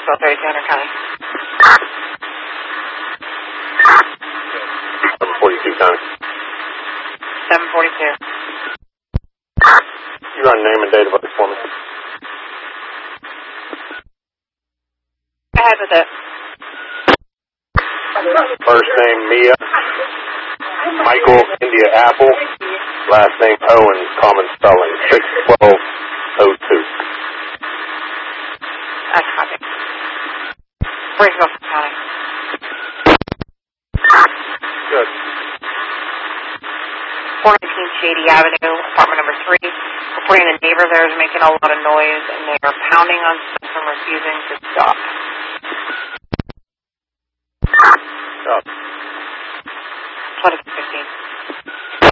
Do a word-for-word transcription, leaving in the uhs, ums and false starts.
Brownsville, thirty-two hundred County. seven forty-two County. seven forty-two. You run name and date of birth for me. Go ahead with it. First name Mia. Michael India Apple. Last name Owen, common spelling. six twelve oh two. That's copy. Braceville County. Good. four nineteen Shady Avenue, apartment number three. Reporting the neighbor there is making a lot of noise and they are pounding on stuff and refusing to stop. Stop.